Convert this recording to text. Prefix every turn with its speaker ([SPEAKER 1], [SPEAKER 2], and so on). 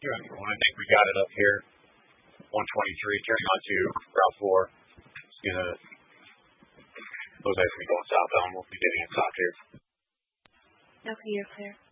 [SPEAKER 1] I think we got it up here. 123, turning on to Route 4. It's going to, Jose's going to be going southbound. We'll be getting it stopped here.
[SPEAKER 2] Okay, you're clear.